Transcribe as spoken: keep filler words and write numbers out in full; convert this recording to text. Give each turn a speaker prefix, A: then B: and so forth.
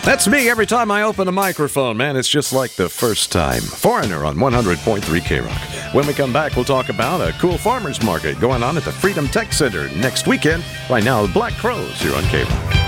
A: That's me every time I open a microphone, man. It's just like the first time. Foreigner on one hundred point three K-Rock. When we come back, we'll talk about a cool farmers market going on at the Freedom Tech Center next weekend. Right now, Black Crowes here on K-Rock.